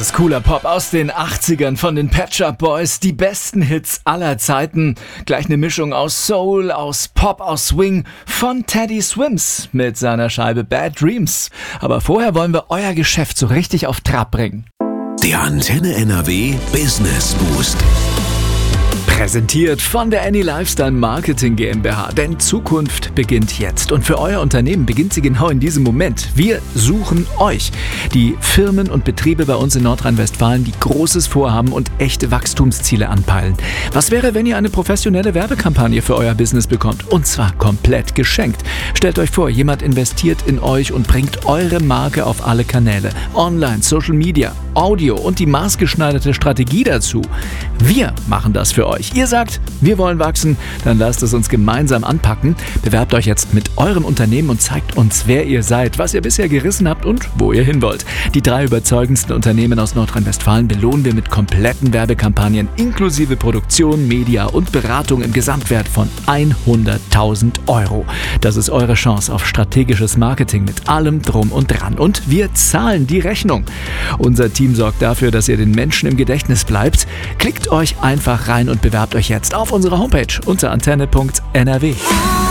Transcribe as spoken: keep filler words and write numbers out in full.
Besonders cooler Pop aus den achtzigern von den Pet Shop Boys. Die besten Hits aller Zeiten. Gleich eine Mischung aus Soul, aus Pop, aus Swing von Teddy Swims mit seiner Scheibe Bad Dreams. Aber vorher wollen wir euer Geschäft so richtig auf Trab bringen. Der Antenne N R W Business Boost. Präsentiert von der Any Lifestyle Marketing GmbH. Denn Zukunft beginnt jetzt. Und für euer Unternehmen beginnt sie genau in diesem Moment. Wir suchen euch. Die Firmen und Betriebe bei uns in Nordrhein-Westfalen, die Großes vorhaben und echte Wachstumsziele anpeilen. Was wäre, wenn ihr eine professionelle Werbekampagne für euer Business bekommt? Und zwar komplett geschenkt. Stellt euch vor, jemand investiert in euch und bringt eure Marke auf alle Kanäle. Online, Social Media, Audio und die maßgeschneiderte Strategie dazu. Wir machen das für euch. Ihr sagt, wir wollen wachsen, dann lasst es uns gemeinsam anpacken. Bewerbt euch jetzt mit eurem Unternehmen und zeigt uns, wer ihr seid, was ihr bisher gerissen habt und wo ihr hin wollt. Die drei überzeugendsten Unternehmen aus Nordrhein-Westfalen belohnen wir mit kompletten Werbekampagnen inklusive Produktion, Media und Beratung im Gesamtwert von hunderttausend Euro. Das ist eure Chance auf strategisches Marketing mit allem Drum und Dran. Und wir zahlen die Rechnung. Unser Team sorgt dafür, dass ihr den Menschen im Gedächtnis bleibt. Klickt euch einfach rein und bewerbt euch jetzt auf unserer Homepage unter antenne punkt n r w.